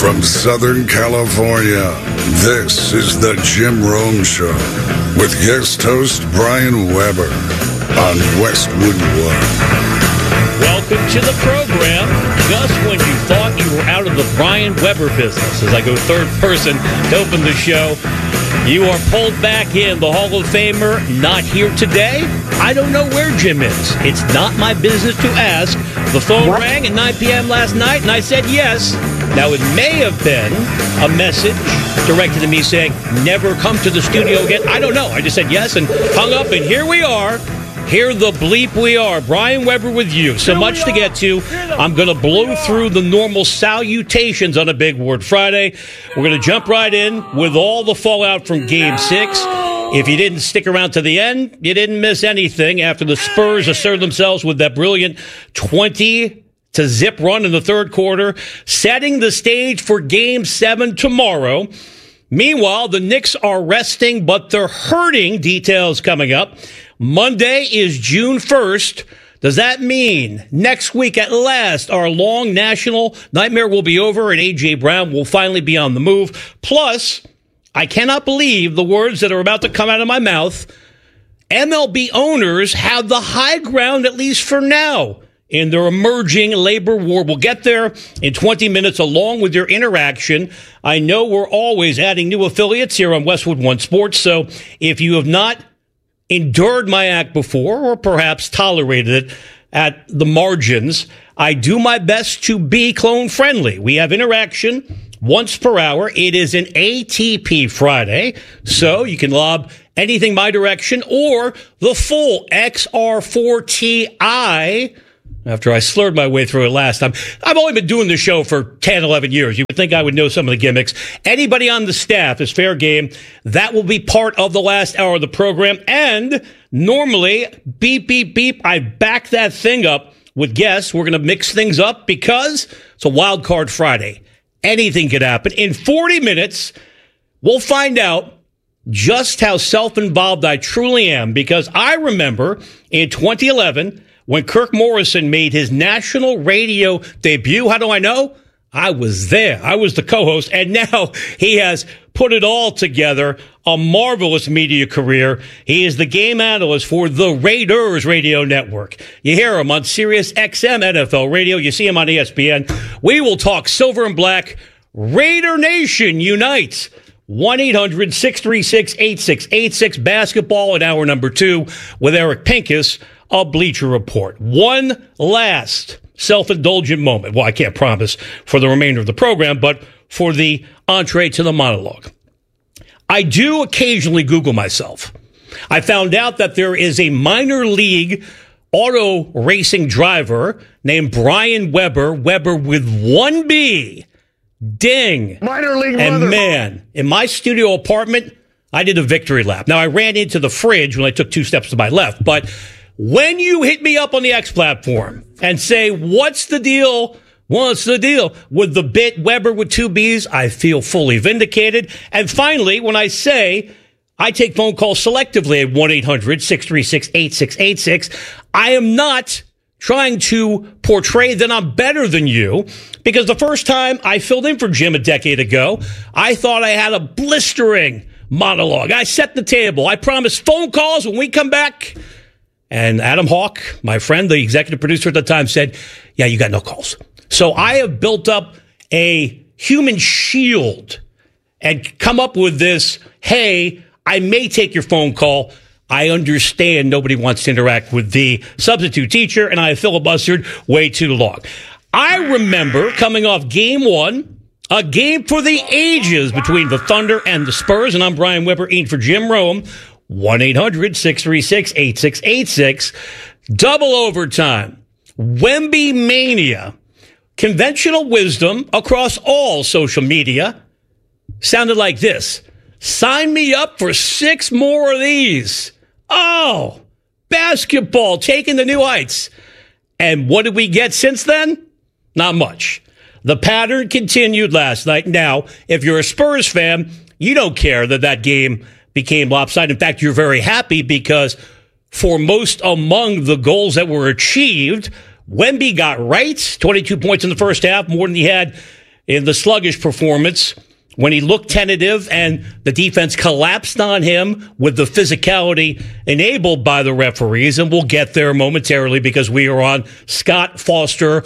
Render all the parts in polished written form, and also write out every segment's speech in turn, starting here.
From Southern California, this is the Jim Rome Show with guest host Brian Weber on Westwood One. Welcome to the program. Just when you thought you were out of the Brian Weber business, as I go third person to open the show, you are pulled back in. The Hall of Famer not here today. I don't know where Jim is. It's not my business to ask. The phone rang at 9 p.m. last night, and I said yes. Now, it may have been a message directed to me saying, never come to the studio again. I don't know. I just said yes and hung up, and here we are. Here the bleep we are. Brian Weber with you. So much to get to. I'm going to blow through the normal salutations on a Big Word Friday. We're going to jump right in with all the fallout from Game 6. If you didn't stick around to the end, you didn't miss anything after the Spurs asserted themselves with that brilliant 20-0 run in the third quarter, setting the stage for Game 7 tomorrow. Meanwhile, the Knicks are resting, but they're hurting. Details coming up. Monday is June 1st. Does that mean next week at last our long national nightmare will be over and A.J. Brown will finally be on the move? Plus, I cannot believe the words that are about to come out of my mouth. MLB owners have the high ground, at least for now, in their emerging labor war. We'll get there in 20 minutes along with your interaction. I know we're always adding new affiliates here on Westwood One Sports, so if you have not endured my act before or perhaps tolerated it at the margins, I do my best to be clone friendly. We have interaction once per hour. It is an ATP Friday, so you can lob anything my direction or the full XR4TI after I slurred my way through it last time. I've only been doing this show for 10, 11 years. You would think I would know some of the gimmicks. Anybody on the staff is fair game. That will be part of the last hour of the program. And normally, beep, beep, beep, I back that thing up with guests. We're going to mix things up because it's a wild card Friday. Anything could happen. In 40 minutes, we'll find out just how self-involved I truly am, because I remember in 2011 when Kirk Morrison made his national radio debut. How do I know? I was there. I was the co-host, and now he has put it all together. A marvelous media career. He is the game analyst for the Raiders Radio Network. You hear him on Sirius XM NFL Radio. You see him on ESPN. We will talk silver and black. Raider Nation unites. 1-800-636-8686. Basketball in hour number 2 with Eric Pincus of Bleacher Report. One last self-indulgent moment. Well, I can't promise for the remainder of the program, but for the entree to the monologue. I do occasionally Google myself. I found out that there is a minor league auto racing driver named Brian Weber, Weber with one B. Ding. Minor league and mother. Man, in my studio apartment, I did a victory lap. Now, I ran into the fridge when I took 2 steps to my left, but when you hit me up on the X platform and say, what's the deal? What's the deal with the bit Weber with 2 B's? I feel fully vindicated. And finally, when I say I take phone calls selectively at 1-800-636-8686, I am not trying to portray that I'm better than you, because the first time I filled in for Jim a decade ago, I thought I had a blistering monologue. I set the table. I promised phone calls when we come back. And Adam Hawk, my friend, the executive producer at the time, said, yeah, you got no calls. So I have built up a human shield and come up with this, hey, I may take your phone call. I understand nobody wants to interact with the substitute teacher, and I have filibustered way too long. I remember coming off Game 1, a game for the ages between the Thunder and the Spurs, and I'm Brian Weber, in for Jim Rome. 1-800-636-8686. Double overtime. Wemby mania. Conventional wisdom across all social media sounded like this. Sign me up for 6 more of these. Oh, basketball taking the new heights. And what did we get since then? Not much. The pattern continued last night. Now, if you're a Spurs fan, you don't care that that game became lopsided. In fact, you're very happy because for most among the goals that were achieved, Wemby got right. 22 points in the first half, more than he had in the sluggish performance when he looked tentative and the defense collapsed on him with the physicality enabled by the referees. And we'll get there momentarily because we are on Scott Foster.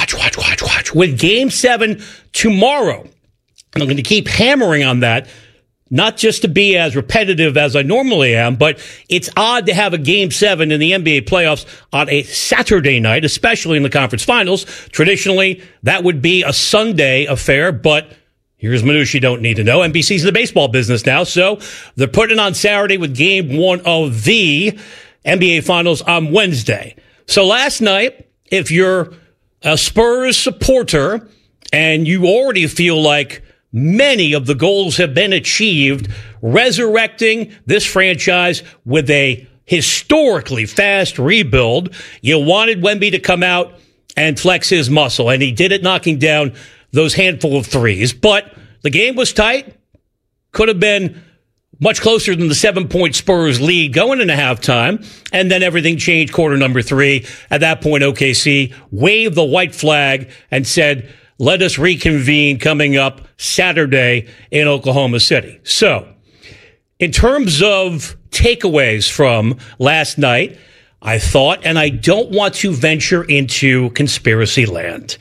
Watch. With Game 7 tomorrow. And I'm going to keep hammering on that, not just to be as repetitive as I normally am, but it's odd to have a Game 7 in the NBA playoffs on a Saturday night, especially in the conference finals. Traditionally, that would be a Sunday affair, but here's minutiae you don't need to know. NBC's in the baseball business now, so they're putting it on Saturday with Game 1 of the NBA Finals on Wednesday. So last night, if you're a Spurs supporter and you already feel like many of the goals have been achieved, resurrecting this franchise with a historically fast rebuild, you wanted Wemby to come out and flex his muscle, and he did it knocking down those handful of threes. But the game was tight. Could have been much closer than the 7-point Spurs lead going into halftime. And then everything changed quarter number 3. At that point, OKC waved the white flag and said, let us reconvene coming up Saturday in Oklahoma City. So, in terms of takeaways from last night, I thought, and I don't want to venture into conspiracy land.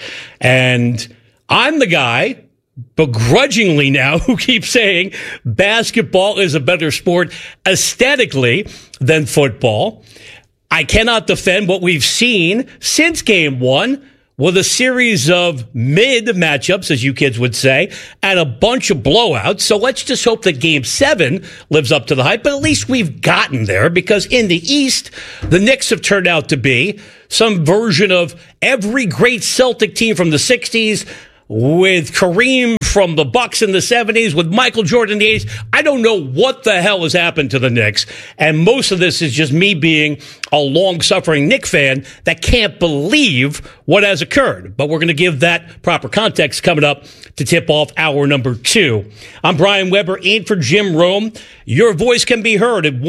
And I'm the guy, begrudgingly now, who keeps saying basketball is a better sport aesthetically than football. I cannot defend what we've seen since Game 1 with a series of mid matchups, as you kids would say, and a bunch of blowouts. So let's just hope that Game 7 lives up to the hype. But at least we've gotten there, because in the East, the Knicks have turned out to be some version of every great Celtic team from the 60s, with Kareem from the Bucks in the 70s, with Michael Jordan in the 80s. I don't know what the hell has happened to the Knicks. And most of this is just me being a long-suffering Knick fan that can't believe what has occurred. But we're going to give that proper context coming up to tip off hour number 2. I'm Brian Weber, in for Jim Rome. Your voice can be heard at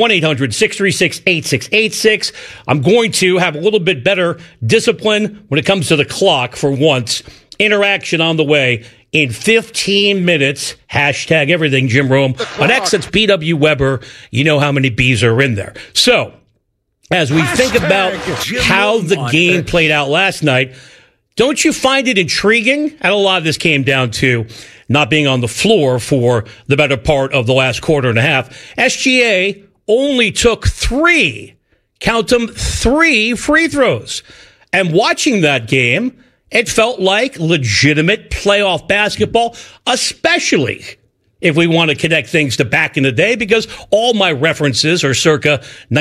1-800-636-8686. I'm going to have a little bit better discipline when it comes to the clock for once. Interaction on the way in 15 minutes. Hashtag everything Jim Rome. On X, it's BW Weber. You know how many B's are in there. So, as we think about how the game played out last night, don't you find it intriguing? And a lot of this came down to not being on the floor for the better part of the last quarter and a half. SGA only took 3, count them, 3 free throws. And watching that game, it felt like legitimate playoff basketball, especially if we want to connect things to back in the day, because all my references are circa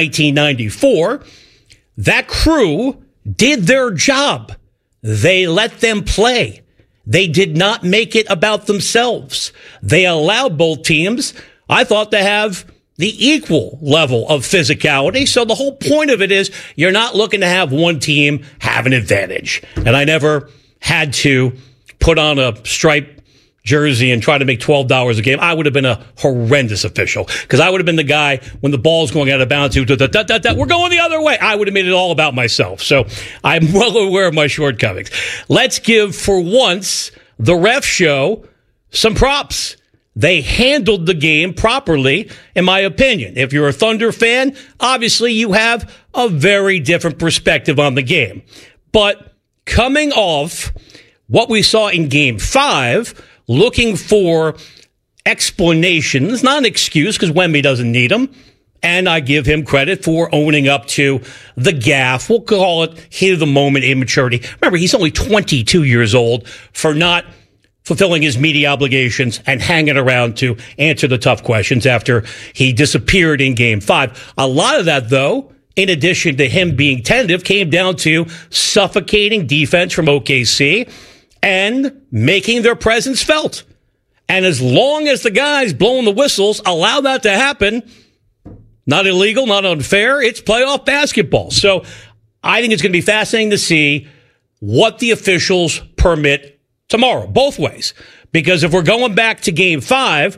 1994. That crew did their job. They let them play. They did not make it about themselves. They allowed both teams, I thought, to have the equal level of physicality. So the whole point of it is you're not looking to have one team have an advantage. And I never had to put on a striped jersey and try to make $12 a game. I would have been a horrendous official, because I would have been the guy when the ball's going out of bounds, we're going the other way. I would have made it all about myself. So I'm well aware of my shortcomings. Let's give, for once, the ref show some props. They handled the game properly, in my opinion. If you're a Thunder fan, obviously you have a very different perspective on the game. But coming off what we saw in Game 5, looking for explanations, not an excuse, because Wemby doesn't need them, and I give him credit for owning up to the gaffe. We'll call it heat of the moment immaturity. Remember, he's only 22 years old, for not fulfilling his media obligations and hanging around to answer the tough questions after he disappeared in Game 5. A lot of that, though, in addition to him being tentative, came down to suffocating defense from OKC and making their presence felt. And as long as the guys blowing the whistles allow that to happen, not illegal, not unfair, it's playoff basketball. So I think it's going to be fascinating to see what the officials permit tomorrow, both ways. Because if we're going back to Game 5,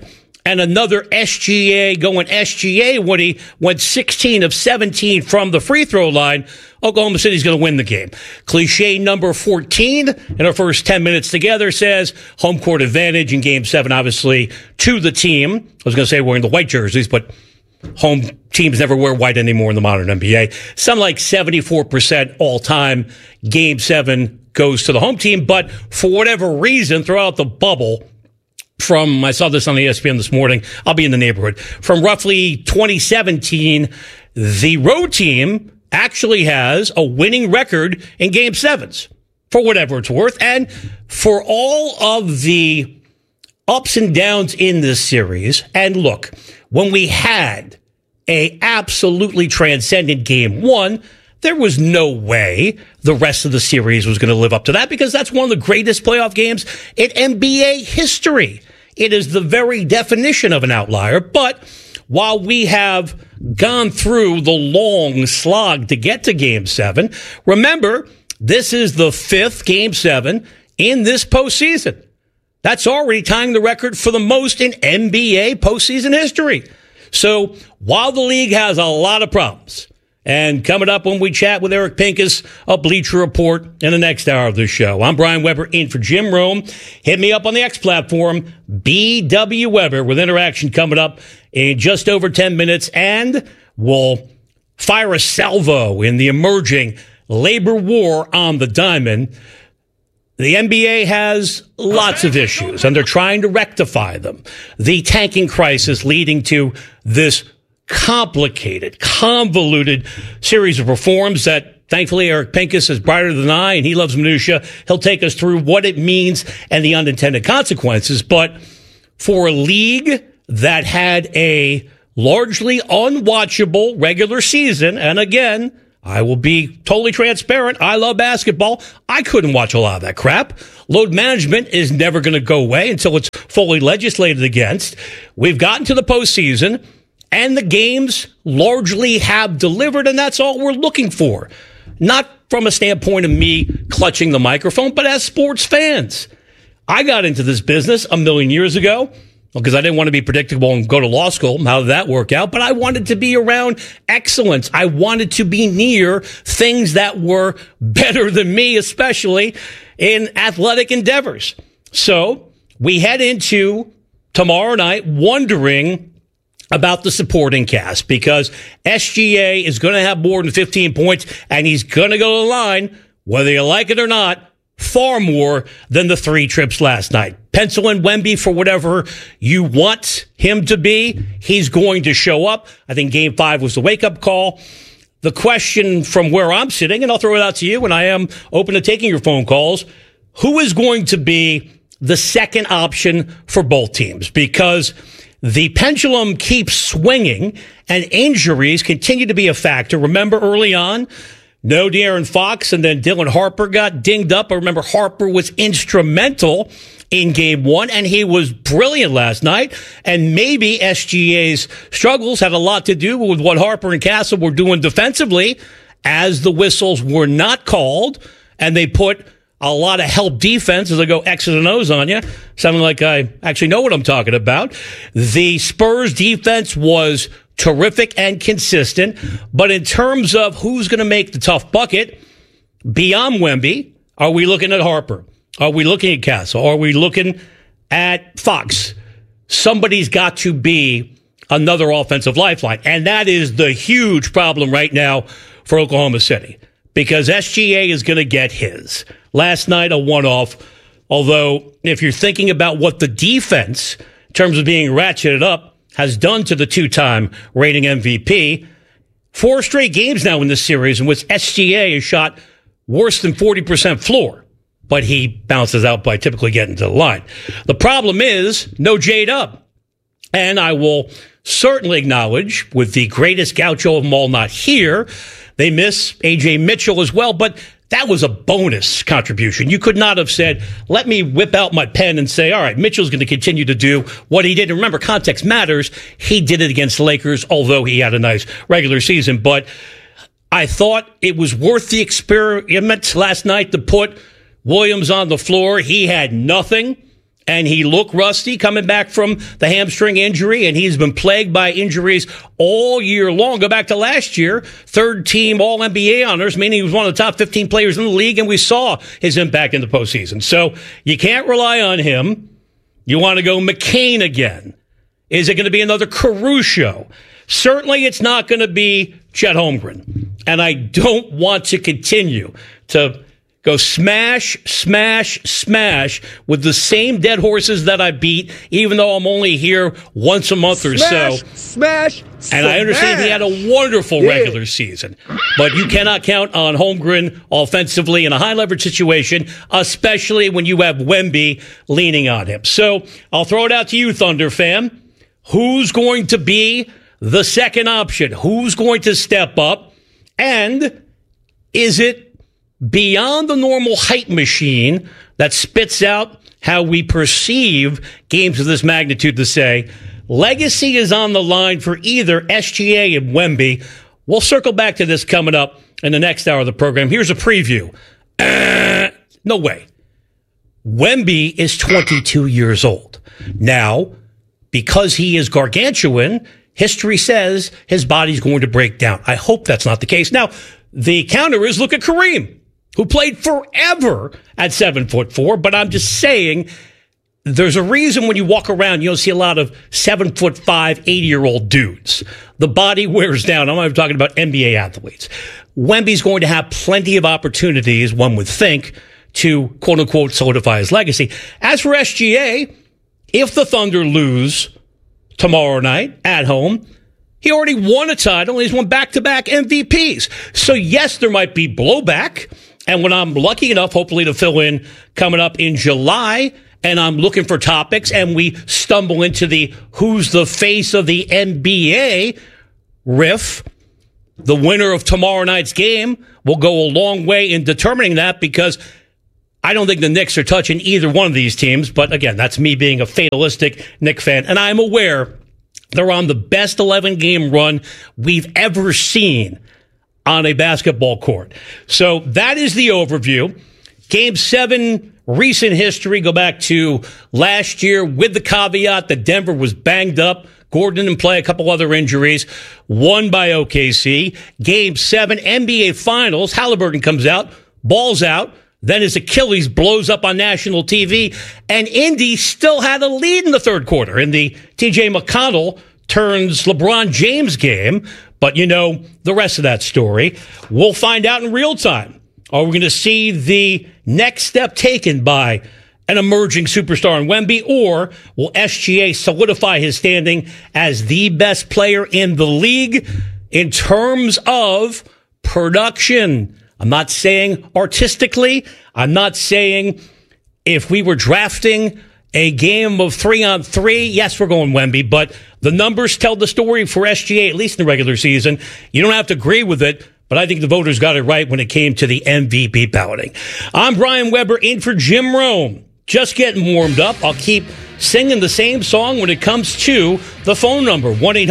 and another SGA going SGA when he went 16 of 17 from the free throw line, Oklahoma City's going to win the game. Cliche number 14 in our first 10 minutes together says home court advantage in Game 7, obviously, to the team. I was going to say wearing the white jerseys, but home teams never wear white anymore in the modern NBA. Some like 74% all-time. Game 7 goes to the home team, but for whatever reason, throughout the bubble, I saw this on the ESPN this morning, I'll be in the neighborhood, from roughly 2017, the road team actually has a winning record in Game 7s, for whatever it's worth. And for all of the ups and downs in this series, and look, when we had a absolutely transcendent Game 1, there was no way the rest of the series was going to live up to that, because that's one of the greatest playoff games in NBA history. It is the very definition of an outlier. But while we have gone through the long slog to get to Game 7, remember, this is the 5th Game 7 in this postseason. That's already tying the record for the most in NBA postseason history. So while the league has a lot of problems, and coming up when we chat with Eric Pincus of Bleacher Report in the next hour of the show, I'm Brian Weber in for Jim Rome. Hit me up on the X platform, BW Weber, with interaction coming up in just over 10 minutes, and we'll fire a salvo in the emerging labor war on the diamond. The NBA has lots of issues, and they're trying to rectify them. The tanking crisis leading to this complicated, convoluted series of reforms that, thankfully, Eric Pincus is brighter than I, and he loves minutia. He'll take us through what it means and the unintended consequences. But for a league that had a largely unwatchable regular season, and again, I will be totally transparent, I love basketball, I couldn't watch a lot of that crap. Load management is never going to go away until it's fully legislated against. We've gotten to the postseason, and the games largely have delivered, and that's all we're looking for. Not from a standpoint of me clutching the microphone, but as sports fans. I got into this business a million years ago because I didn't want to be predictable and go to law school. How did that work out? But I wanted to be around excellence. I wanted to be near things that were better than me, especially in athletic endeavors. So we head into tomorrow night wondering about the supporting cast, because SGA is going to have more than 15 points, and he's going to go to the line, whether you like it or not, far more than the 3 trips last night. Pencil in Wemby for whatever you want him to be. He's going to show up. I think Game 5 was the wake-up call. The question from where I'm sitting, and I'll throw it out to you, and I am open to taking your phone calls, who is going to be the second option for both teams? Because the pendulum keeps swinging, and injuries continue to be a factor. Remember early on, no De'Aaron Fox, and then Dylan Harper got dinged up. I remember Harper was instrumental in Game 1, and he was brilliant last night. And maybe SGA's struggles had a lot to do with what Harper and Castle were doing defensively, as the whistles were not called, and they put a lot of help defense as I go X's and O's on you. Sounding like I actually know what I'm talking about. The Spurs defense was terrific and consistent. But in terms of who's going to make the tough bucket, beyond Wemby, are we looking at Harper? Are we looking at Castle? Are we looking at Fox? Somebody's got to be another offensive lifeline. And that is the huge problem right now for Oklahoma City, because SGA is going to get his. Last night, a one-off. Although, if you're thinking about what the defense, in terms of being ratcheted up, has done to the 2-time reigning MVP, 4 straight games now in this series in which SGA has shot worse than 40% floor. But he bounces out by typically getting to the line. The problem is no J-Dub. And I will certainly acknowledge, with the greatest gaucho of them all not here, they miss A.J. Mitchell as well, but that was a bonus contribution. You could not have said, let me whip out my pen and say, all right, Mitchell's going to continue to do what he did. And remember, context matters. He did it against the Lakers, although he had a nice regular season. But I thought it was worth the experiment last night to put Williams on the floor. He had nothing. And he looked rusty coming back from the hamstring injury, and he's been plagued by injuries all year long. Go back to last year, third-team All-NBA honors, meaning he was one of the top 15 players in the league, and we saw his impact in the postseason. So you can't rely on him. You want to go McCain again. Is it going to be another Caruso? Certainly it's not going to be Chet Holmgren. And I don't want to continue to go smash, smash, smash with the same dead horses that I beat, even though I'm only here once a month or so. Smash, and I understand he had a wonderful regular season. But you cannot count on Holmgren offensively in a high-leverage situation, especially when you have Wemby leaning on him. So I'll throw it out to you, Thunder fan. Who's going to be the second option? Who's going to step up? And is it beyond the normal hype machine that spits out how we perceive games of this magnitude to say, legacy is on the line for either SGA and Wemby? We'll circle back to this coming up in the next hour of the program. Here's a preview. No way. Wemby is 22 years old. Now, because he is gargantuan, history says his body's going to break down. I hope that's not the case. Now, the counter is look at Kareem, who played forever at 7'4", but I'm just saying there's a reason when you walk around, you don't see a lot of 7'5", 80-year-old dudes. The body wears down. I'm not even talking about NBA athletes. Wemby's going to have plenty of opportunities, one would think, to quote-unquote solidify his legacy. As for SGA, if the Thunder lose tomorrow night at home, he already won a title. He's won back-to-back MVPs. So, yes, there might be blowback. And when I'm lucky enough, hopefully, to fill in coming up in July, and I'm looking for topics, and we stumble into the who's the face of the NBA riff, the winner of tomorrow night's game will go a long way in determining that, because I don't think the Knicks are touching either one of these teams. But again, that's me being a fatalistic Knicks fan. And I'm aware they're on the best 11-game run we've ever seen on a basketball court. So that is the overview. Game 7, recent history, go back to last year with the caveat that Denver was banged up. Gordon didn't play, a couple other injuries. Won by OKC. Game 7, NBA Finals. Halliburton comes out, balls out. Then his Achilles blows up on national TV. And Indy still had a lead in the third quarter in the TJ McConnell turns LeBron James game. But you know the rest of that story. We'll find out in real time. Are we going to see the next step taken by an emerging superstar in Wemby, or will SGA solidify his standing as the best player in the league in terms of production? I'm not saying artistically. I'm not saying if we were drafting a game of 3-on-3, yes, we're going Wemby, but the numbers tell the story for SGA, at least in the regular season. You don't have to agree with it, but I think the voters got it right when it came to the MVP balloting. I'm Brian Weber in for Jim Rome. Just getting warmed up. I'll keep singing the same song when it comes to the phone number,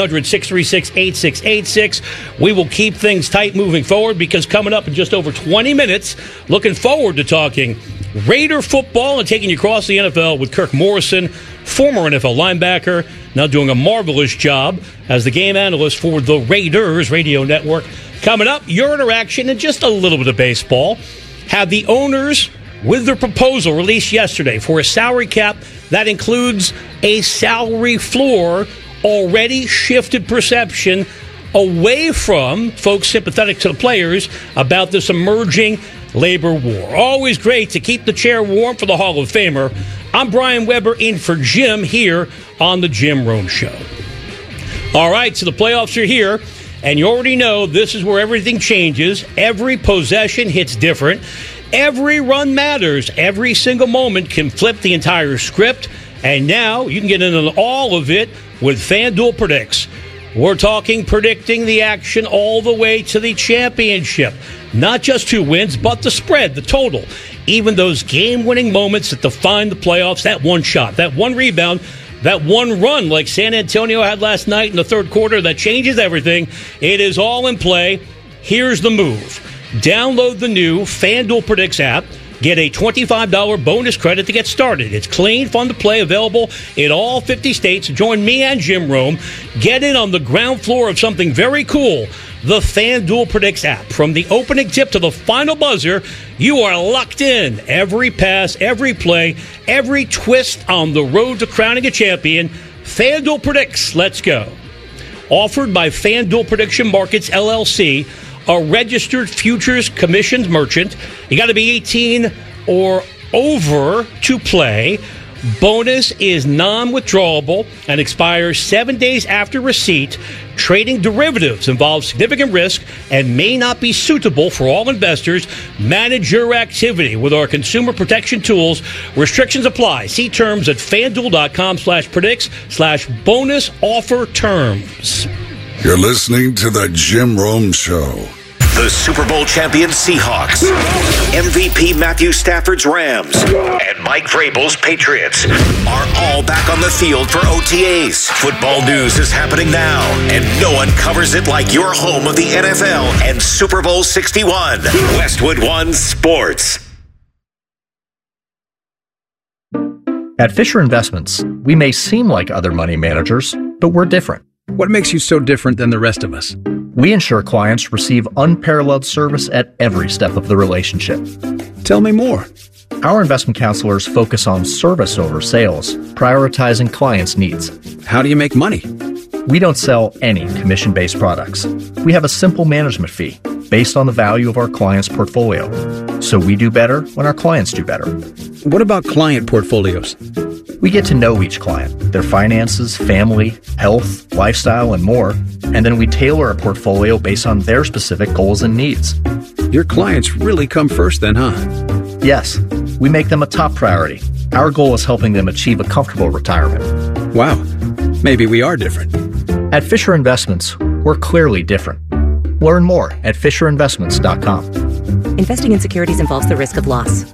1-800-636-8686. We will keep things tight moving forward, because coming up in just over 20 minutes, looking forward to talking Raider football and taking you across the NFL with Kirk Morrison, former NFL linebacker, now doing a marvelous job as the game analyst for the Raiders Radio Network. Coming up, your interaction and just a little bit of baseball. Have the owners, with their proposal released yesterday for a salary cap that includes a salary floor, already shifted perception away from folks sympathetic to the players about this emerging labor war. Always great to keep the chair warm for the Hall of Famer. I'm Brian Weber in for Jim here on the Jim Rome Show. All right, so the playoffs are here, and you already know this is where everything changes. Every possession hits different. Every run matters. Every single moment can flip the entire script. And now you can get into all of it with FanDuel Predicts. We're talking predicting the action all the way to the championship. Not just who wins, but the spread, the total. Even those game-winning moments that define the playoffs, that one shot, that one rebound, that one run like San Antonio had last night in the third quarter that changes everything. It is all in play. Here's the move. Download the new FanDuel Predicts app. Get a $25 bonus credit to get started. It's clean, fun to play, available in all 50 states. Join me and Jim Rome. Get in on the ground floor of something very cool, the FanDuel Predicts app. From the opening tip to the final buzzer, you are locked in. Every pass, every play, every twist on the road to crowning a champion. FanDuel Predicts. Let's go. Offered by FanDuel Prediction Markets, LLC, a registered futures commissioned merchant. You got to be 18 or over to play. Bonus is non-withdrawable and expires 7 days after receipt. Trading derivatives involves significant risk and may not be suitable for all investors. Manage your activity with our consumer protection tools. Restrictions apply. See terms at FanDuel.com/predicts/bonus offer terms. You're listening to The Jim Rome Show. The Super Bowl champion Seahawks, MVP Matthew Stafford's Rams, and Mike Vrabel's Patriots are all back on the field for OTAs. Football news is happening now, and no one covers it like your home of the NFL and Super Bowl 61. Westwood One Sports. At Fisher Investments, we may seem like other money managers, but we're different. What makes you so different than the rest of us? We ensure clients receive unparalleled service at every step of the relationship. Tell me more. Our investment counselors focus on service over sales, prioritizing clients' needs. How do you make money? We don't sell any commission-based products. We have a simple management fee based on the value of our clients' portfolio. So we do better when our clients do better. What about client portfolios? We get to know each client, their finances, family, health, lifestyle, and more, and then we tailor a portfolio based on their specific goals and needs. Your clients really come first then, huh? Yes, we make them a top priority. Our goal is helping them achieve a comfortable retirement. Wow, maybe we are different. At Fisher Investments, we're clearly different. Learn more at FisherInvestments.com. Investing in securities involves the risk of loss.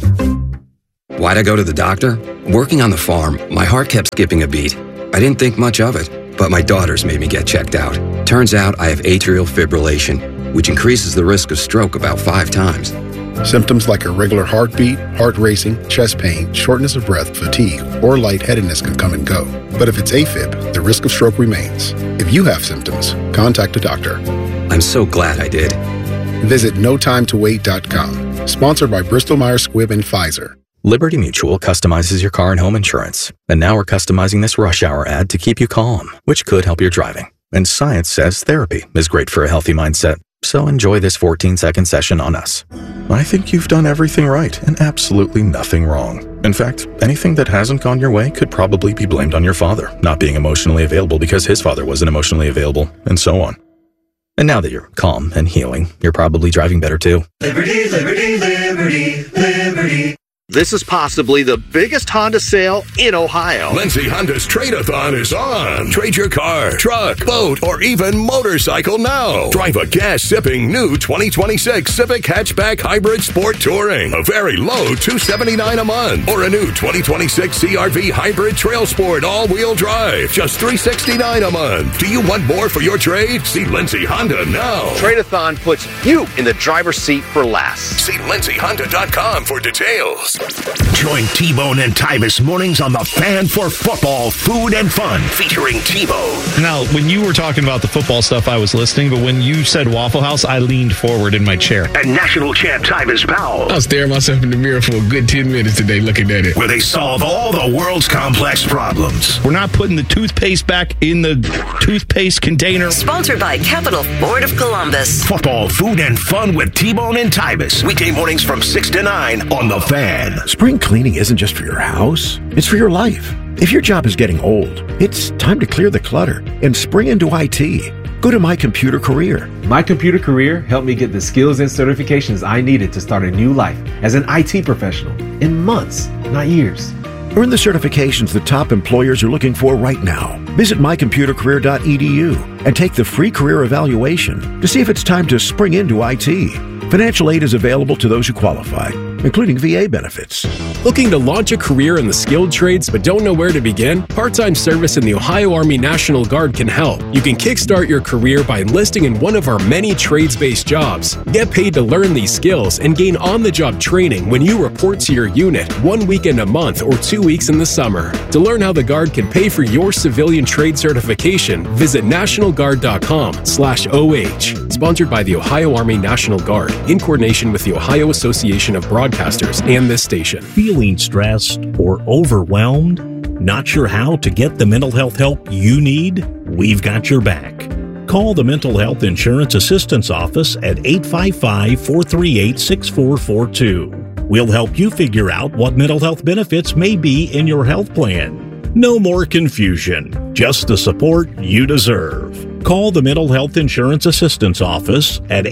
Why'd I go to the doctor? Working on the farm, my heart kept skipping a beat. I didn't think much of it, but my daughters made me get checked out. Turns out I have atrial fibrillation, which increases the risk of stroke about 5 times. Symptoms like irregular heartbeat, heart racing, chest pain, shortness of breath, fatigue, or lightheadedness can come and go. But if it's AFib, the risk of stroke remains. If you have symptoms, contact a doctor. I'm so glad I did. Visit NoTimeToWait.com. Sponsored by Bristol-Myers Squibb and Pfizer. Liberty Mutual customizes your car and home insurance. And now we're customizing this rush hour ad to keep you calm, which could help your driving. And science says therapy is great for a healthy mindset. So enjoy this 14-second session on us. I think you've done everything right and absolutely nothing wrong. In fact, anything that hasn't gone your way could probably be blamed on your father not being emotionally available because his father wasn't emotionally available, and so on. And now that you're calm and healing, you're probably driving better too. Liberty, liberty, liberty, liberty. This is possibly the biggest Honda sale in Ohio. Lindsay Honda's Trade-A-Thon is on. Trade your car, truck, boat, or even motorcycle now. Drive a gas-sipping new 2026 Civic Hatchback Hybrid Sport Touring. A very low $279 a month. Or a new 2026 CR-V Hybrid Trail Sport All-Wheel Drive. Just $369 a month. Do you want more for your trade? See Lindsay Honda now. Trade-A-Thon puts you in the driver's seat for less. See LindsayHonda.com for details. Join T-Bone and Tybus mornings on the Fan for Football, Food and Fun, featuring T-Bone. Now, when you were talking about the football stuff, I was listening, but when you said Waffle House, I leaned forward in my chair. And national champ Tybus Powell. I was staring myself in the mirror for a good 10 minutes today looking at it. Where they solve all the world's complex problems. We're not putting the toothpaste back in the toothpaste container. Sponsored by Capital Ford of Columbus. Football, Food and Fun with T-Bone and Tybus. Weekday mornings from 6 to 9 on The Fan. Spring cleaning isn't just for your house, it's for your life. If your job is getting old, it's time to clear the clutter and spring into IT. Go to My Computer Career. My Computer Career helped me get the skills and certifications I needed to start a new life as an IT professional in months, not years. Earn the certifications the top employers are looking for right now. Visit mycomputercareer.edu and take the free career evaluation to see if it's time to spring into IT. Financial aid is available to those who qualify. including VA benefits. Looking to launch a career in the skilled trades but don't know where to begin? Part-time service in the Ohio Army National Guard can help. You can kickstart your career by enlisting in one of our many trades-based jobs. Get paid to learn these skills and gain on-the-job training when you report to your unit 1 weekend a month or 2 weeks in the summer. To learn how the Guard can pay for your civilian trade certification, visit nationalguard.com/OH. Sponsored by the Ohio Army National Guard in coordination with the Ohio Association of Broadcasters and this station. Feeling stressed or overwhelmed? Not sure how to get the mental health help you need? We've got your back. Call the Mental Health Insurance Assistance Office at 855-438-6442. We'll help you figure out what mental health benefits may be in your health plan. No more confusion, just the support you deserve. Call the Mental Health Insurance Assistance Office at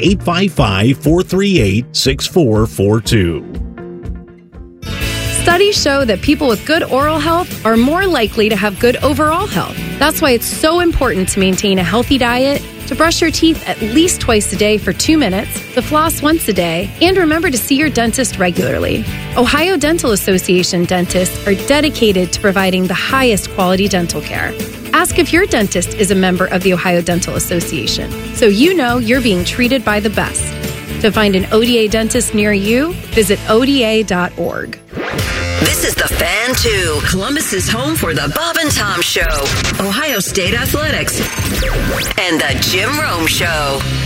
855-438-6442. Studies show that people with good oral health are more likely to have good overall health. That's why it's so important to maintain a healthy diet, to brush your teeth at least twice a day for 2 minutes, to floss once a day, and remember to see your dentist regularly. Ohio Dental Association dentists are dedicated to providing the highest quality dental care. Ask if your dentist is a member of the Ohio Dental Association, so you know you're being treated by the best. To find an ODA dentist near you, visit ODA.org. This is The Fan 2, Columbus's home for the Bob and Tom Show, Ohio State Athletics, and the Jim Rome Show.